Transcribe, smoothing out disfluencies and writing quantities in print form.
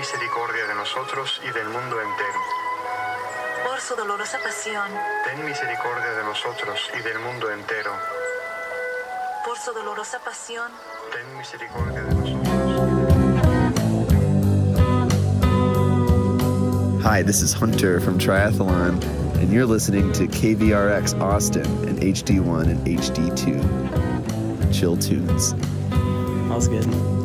misericordia de nosotros y del mundo entero. Por su dolorosa pasión, Ten misericordia de nosotros y del mundo entero. por su dolorosa pasión, Ten misericordia de nosotros. Hi, this is Hunter from Triathlon, and you're listening to KVRX Austin and HD1 and HD2. Chill tunes. All's good.